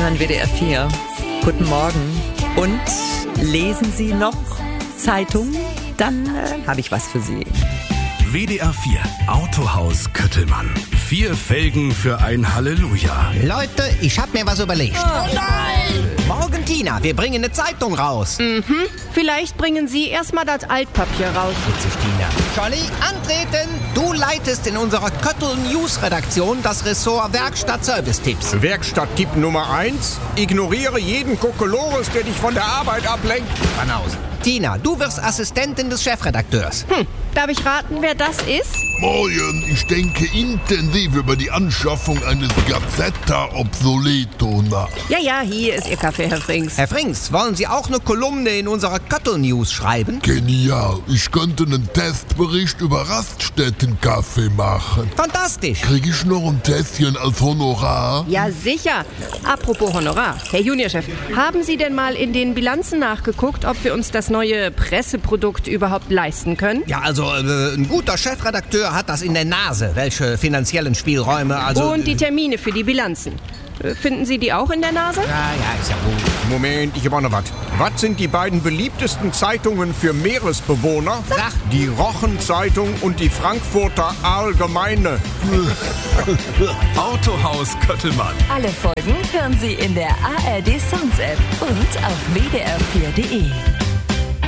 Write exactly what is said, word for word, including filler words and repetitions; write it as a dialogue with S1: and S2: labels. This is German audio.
S1: hören W D R vier. Guten Morgen. Und lesen Sie noch Zeitung? Dann äh, habe ich was für Sie.
S2: W D R vier Autohaus Köttelmann. Vier Felgen für ein Halleluja.
S3: Leute, ich hab mir was überlegt.
S4: Oh nein!
S3: Morgen, Tina, wir bringen eine Zeitung raus.
S4: Mhm. Vielleicht bringen Sie erstmal das Altpapier raus.
S3: Witzig, Tina. Jolly, antreten! Du leitest in unserer Köttel News Redaktion das Ressort Werkstatt Service-Tipps.
S5: Werkstatttipp Nummer eins. Ignoriere jeden Kokolores, der dich von der Arbeit ablenkt.
S3: Banausen. Tina, du wirst Assistentin des Chefredakteurs.
S4: Hm. Darf ich raten, wer das ist?
S6: Morgen, ich denke intensiv über die Anschaffung eines Gazzetta Obsoleto nach.
S4: Ja, ja, hier ist Ihr Kaffee, Herr Frings.
S3: Herr Frings, wollen Sie auch eine Kolumne in unserer Köttel News schreiben?
S6: Genial, ich könnte einen Testbericht über Raststättenkaffee machen.
S3: Fantastisch.
S6: Krieg ich noch ein Tässchen als Honorar?
S4: Ja, sicher. Apropos Honorar. Herr Juniorchef, haben Sie denn mal in den Bilanzen nachgeguckt, ob wir uns das neue Presseprodukt überhaupt leisten können?
S3: Ja, also äh, ein guter Chefredakteur hat das in der Nase, welche finanziellen Spielräume, also...
S4: Und die Termine für die Bilanzen. Finden Sie die auch in der Nase?
S3: Ja, ja, ist ja gut.
S5: Moment, ich habe noch was. Was sind die beiden beliebtesten Zeitungen für Meeresbewohner?
S3: Sag.
S5: Die Rochen-Zeitung und die Frankfurter Allgemeine.
S2: Autohaus Köttelmann.
S7: Alle Folgen hören Sie in der A R D Sounds App und auf w d r vier punkt d e.